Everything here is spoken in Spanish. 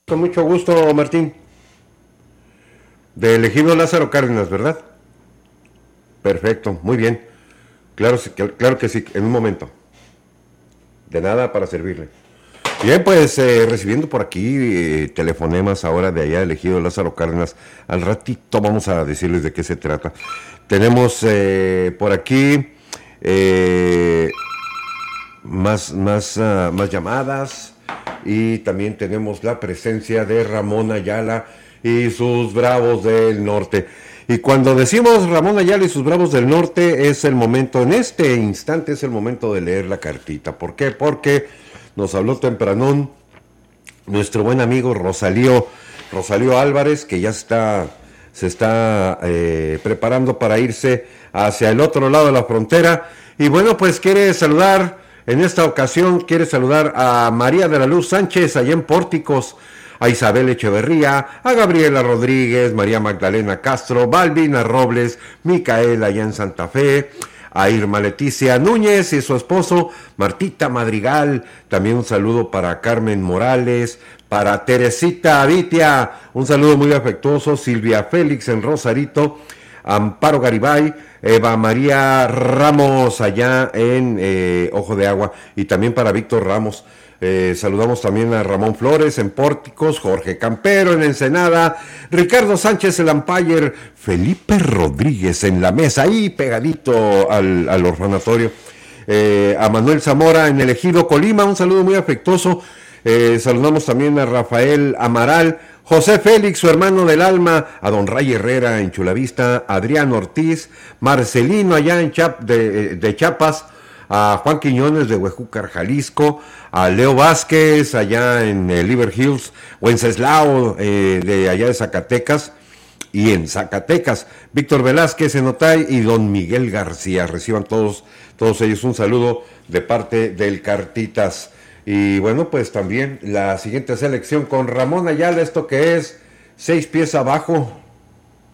Con mucho gusto, Martín. De elegido Lázaro Cárdenas, ¿verdad? Perfecto, muy bien. Claro, claro que sí, en un momento. De nada para servirle. Bien, pues recibiendo por aquí telefonemas ahora de allá elegido Lázaro Cárdenas. Al ratito vamos a decirles de qué se trata. Tenemos por aquí eh, más llamadas y también tenemos la presencia de Ramón Ayala y sus Bravos del Norte. Y cuando decimos Ramón Ayala y sus Bravos del Norte, es el momento, en este instante es el momento de leer la cartita. ¿Por qué? Porque nos habló tempranón nuestro buen amigo Rosalío Álvarez, que ya se está preparando para irse hacia el otro lado de la frontera. Y bueno, pues quiere saludar, en esta ocasión quiere saludar a María de la Luz Sánchez, allá en Pórticos, a Isabel Echeverría, a Gabriela Rodríguez, María Magdalena Castro, Balbina Robles, Micaela allá en Santa Fe, a Irma Leticia Núñez y su esposo Martita Madrigal. También un saludo para Carmen Morales, para Teresita Avitia, un saludo muy afectuoso, Silvia Félix en Rosarito, Amparo Garibay, Eva María Ramos allá en Ojo de Agua, y también para Víctor Ramos. Saludamos también a Ramón Flores en Pórticos, Jorge Campero en Ensenada, Ricardo Sánchez el Ampayer, Felipe Rodríguez en la mesa, ahí pegadito al orfanatorio, a Manuel Zamora en el Ejido Colima, un saludo muy afectuoso. Saludamos también a Rafael Amaral, José Félix, su hermano del alma, a don Ray Herrera en Chulavista, Adrián Ortiz, Marcelino allá en de Chiapas, a Juan Quiñones de Huejúcar, Jalisco, a Leo Vázquez allá en Liver Hills, Wenceslao de allá de Zacatecas, y en Zacatecas, Víctor Velázquez en Otay y don Miguel García. Reciban todos ellos un saludo de parte del Cartitas. Y bueno, pues también la siguiente selección con Ramón Ayala, esto que es 6 pies abajo.